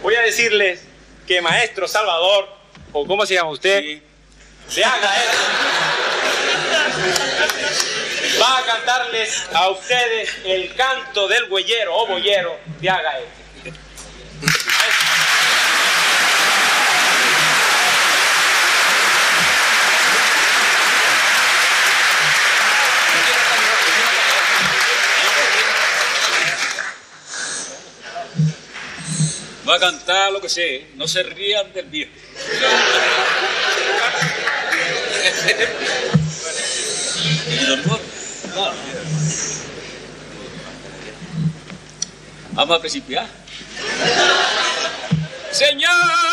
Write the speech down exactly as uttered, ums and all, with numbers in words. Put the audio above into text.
voy a decirles que maestro Salvador, o ¿cómo se llama usted? Sí. Se haga esto. Va a cantarles a ustedes el canto del güeyero o boyero de Agaete. Va a cantar lo que sé, no se rían del viejo. ¿Y don Juan? No. Vamos a principiar. Señor.